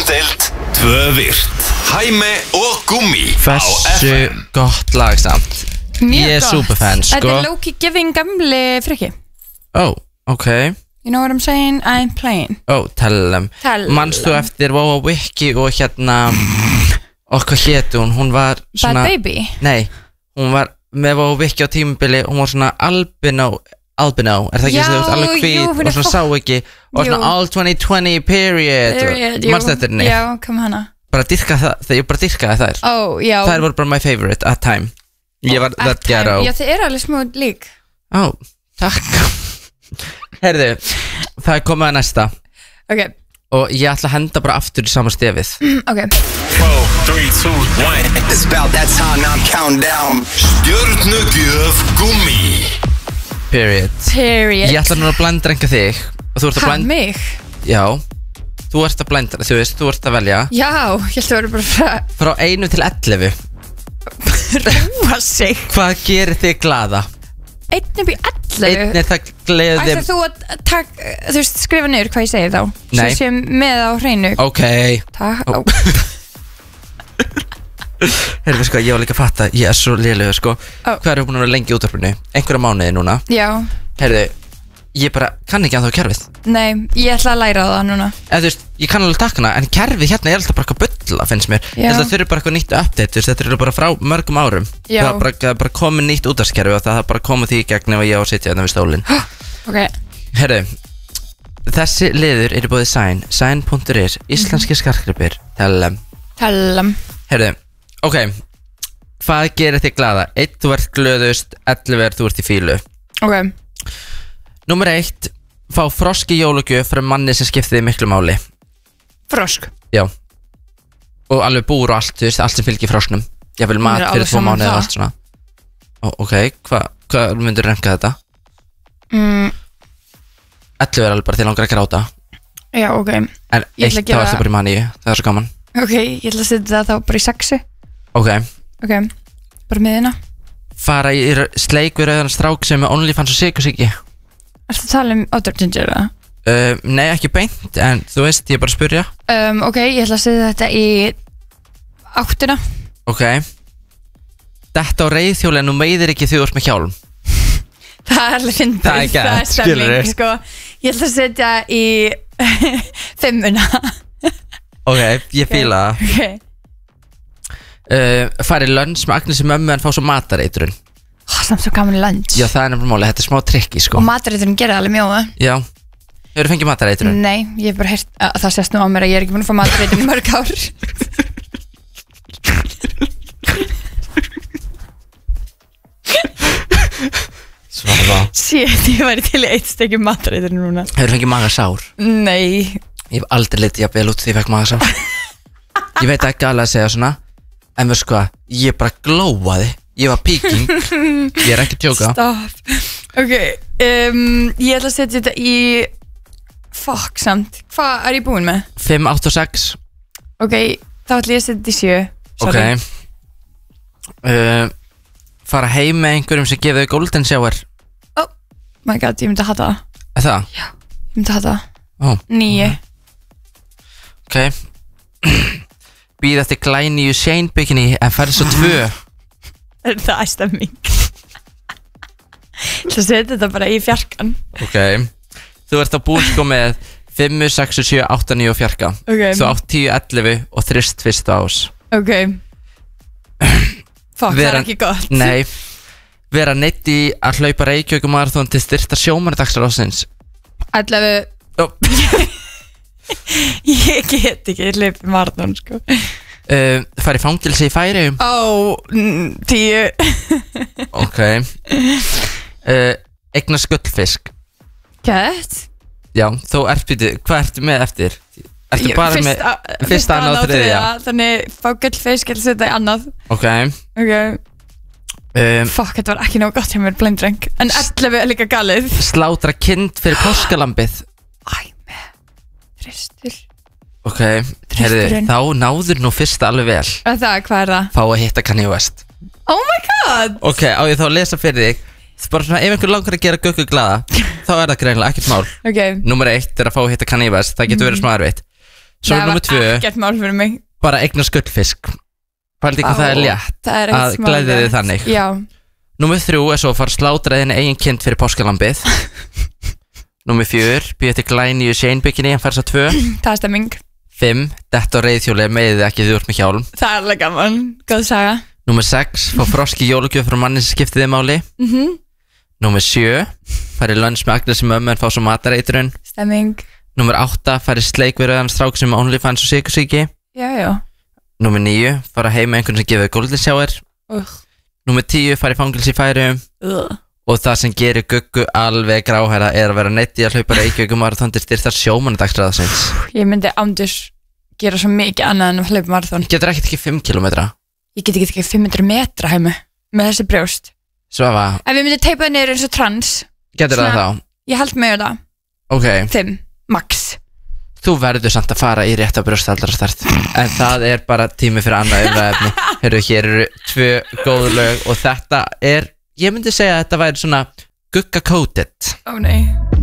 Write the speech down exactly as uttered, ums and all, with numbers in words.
Íslandsdeild Tvö virt Hæmi og Gummi á F Hversu M gott lag samt. Mjög Ég er gott. superfan, sko. Þetta er Loki giving gamli friki. Oh, ok. You know what I'm saying? I ain't playing. Oh, tell them. Tell Manst þú them. eftir Wow Wiki og hérna og hvað hétu hún? Hún var svona Bad Baby? Nei, hún var með Wow Wiki á tímabili. Hún var svona albino Albino, er það ekki Já, sem þú veist alveg jú, hvít hún og er svona fokk- sá ekki og Jú. svona all twenty twenty period, Period, og jú. manst eftir henni? Já, kom hana. Bara dyrka það, þegar ég bara dyrkaði þær. Ó, já. Þær voru bara my favorite at time. Ég var that ghetto. Já, þið eru alveg smúð lík. Ó, takk. Herðu, það er komið að næsta. Ok, Og ég ætla að henda bara aftur í sama stefið. ok. four, three, two, one It's about that time, now I'm counting down Stjörnugjöf Gummi Period. Period. Ég ætla núna að blenda enga þig. Og þú ert að Ha, blenda. mig? Já. Þú ert að blenda, þú veist, þú ert að velja. Já, ég held að vera bara frá Frá einu til ellefu. rúa sig. Hvað gerir þig glaða? Einn upp í ellefu. Einn er það gleði. Ætlar þú að tak, þú veist, skrifa niður hvað ég segi þá? Nei. Svo sem með á hreinu. Ok. Takk. Ó. Herðu sko, ég var líka að fatta, ég er svo lélegur sko. Ó. Hvað eru búin að vera lengi í útvarpinu? Einhverja mánuði núna. Já, Herðu, ég bara kann ekki að þá kerfið. nei, ég ætla að læra það núna. Eða þú veist, ég kann alveg takkana, en kerfið hérna er alltaf bara eitthvað bulla, finnst mér. Já. Þetta þurfi bara eitthvað nýtt update, þú veist, þetta eru bara frá mörgum árum. Já. Það er bara, það er bara komið nýtt útvarpskerfi og það er bara komið því í gegn ef ég á að sitja hérna við stólinn. Ok, Herðu, þessi liður er í bóði Sæn, sæn punktur is, íslenski skartgripir, tellum. tellam. Herðu, ok, hvað gerir þig glaða? Eitt, þú ert glöðust, ellefu er þú ert í fílu. Ok, Númer eitt, fá frosk í jólugjöf frá manni sem skipti þig miklu máli. frosk. Já. Og alveg búr og allt, þú veist, allt sem fylgir frosknum. Ég vil mat Mér er fyrir alveg tvo sama um mánuði og það. allt svona. Ó, ok, hvað hva myndir renka þetta? Mm, ellefu er alveg bara því langar að gráta. já, ok. En Ég eitt, ætla að þá gera- ertu bara í maníu, það er svo gaman. Ok, ég ætla að setja það þá bara í sexu. Ok, Ok, bara miðina. fara í r- sleik við rauðan strák sem er OnlyFans og sykursíki. Ertu að tala um Outer Ginger eða? Uh, nei, ekki beint, en þú veist, ég er bara að spyrja. Um, ok, ég ætla að setja þetta í áttina. Ok. Þetta á reiðhjóli en þú meiðir ekki því þú ert með hjálm. Það er alveg fyndið. Það er gett, Það er stemning, skilurðu. sko. Ég ætla að setja í fimmuna. Ok, ég fíla það. Ok. Uh, fara í lönns með Agnesi mömmu en fá svo matareitrun. Ó, samt svo gaman lunch. Já, það er nefnilega máli, þetta er smá trikki, sko. Og matreiturinn gerir alveg mjóða. Já. Hefur þú fengið matareitrun? Nei, ég hef bara heyrt að það sést nú á mér að ég er ekki búin að fá matreiturinn í mörg ár. Svara. Shit, ég væri til í eitt stykki matreiturinn núna. Hefur þú fengið magasár? Nei. Ég hef aldrei litið jafnvel út því ég fekk magasár. Ég veit ekki alveg að segja svona, en veist hvað, ég bara glóaði. Ég var peaking. Ég er ekki að tjóka. Stopp. Ok, um, ég ætla að setja þetta í fuck samt. Hvað er ég búin með? fimm, átta og sex. Ok, þá ætla ég að setja þetta í sjö. Ok. uh, Fara heim með einhverjum sem gefið þau golden shower. Oh my god, ég myndi að hata það. Er það? Ég myndi að hata það. Ó, Níu. ok. Býð eftir glæni í Shane bikini en færði svo tvö. Það er stemming. Ég ætla að setja þetta bara í fjarkan. Ok. Þú ert á búin sko með fimm, sex, sjö, átta, níu og fjarka. Ok. Þú átt tíu, ellefu og þrist fyrsta ás. Ok. Fuck, það Vera- er ekki gott. Nei. Vera neitt í að hlaupa Reykjavíkumaraþon til styrta sjómanadagsrásins. Allavega, Ó. ég get ekki hlipið marathon, sko. Uh, fara í fangilsi í Færeyjum. Ó, mm, tíu. Ok. uh, Eigna skullfisk. Gett. Já, þú ert býtið, hvað ertu með eftir? Ertu Ég- bara fyrsta- með fyrsta, annað og þriðja? Þannig, fá gullfisk, ég ætla að setja í annað. Ok. Ok. um, Fuck, þetta var ekki nóg gott hjá mér, blindreng. En ellefu er líka galið. Slátra kind fyrir páskalambið. Æ, með þristur. Ok, herðu, Þristurinn. þá náður nú fyrsta alveg vel. Og það, hvað er það? Fá að hitta Kanye West. Oh my god. Ok, á ég þá að lesa fyrir þig. Bara svona, ef einhver langar að gera göggu glaða, þá er það greinilega ekkert mál. Ok. Númer eitt er að fá að hitta Kanye West. Það getur verið smá erfitt. Svo er nummer tvö Það var ekkert mál fyrir mig bara eignar skullfisk. Pældi hvað það er létt Það er að ekkert smá gleðja þig létt. þannig. Já, Númer þrjú er svo að fara slátra þinn eigin kind fyrir páskalambið. Númer fjör, býða til glæni í seinbygginni en fær svo tvö. það er stemming Fimm, detta á reiðhjóli með ekki því úr með hjálm. Það er alveg gaman, góð saga Númer sex, fá froski jólugjöf frá manni sem skipti þið máli. mm Númer sjö, færi lönns með Agnes sem ömmu en fá svo matareitrun. Stemming, Númer átta, færi sleik við rauðan strák sem OnlyFans og sykursíki. já, já Númer níu, fara heim með einhvern sem gefur golden shower. uh. Númer tíu, fara í fangilsi í Færeyjum. Uh. Og það sem gerir Guggu alveg gráhæra er að vera neitt í að hlaupa Reykjavík marathon til styrktar sjómannadagsræðasins. Ég myndi ándur gera svo mikið annað en að hlaupa marathon Getur ekkert ekki fimm kílómetra. Ég get ekki ekki fimm hundruð metra heimu með þessi brjóst Svafa, Ef við myndum teipa það niður eins og trans getur það Svona- þá? Ég held með það, Ok, fimm, max þú verður samt að fara í rétta brjóstaldara En það er bara tími fyrir annað umræðefni. Heyrðu, hér eru tvö góð lög og þetta er, ég myndi segja að þetta væri svona Gugga-coated. Ó nei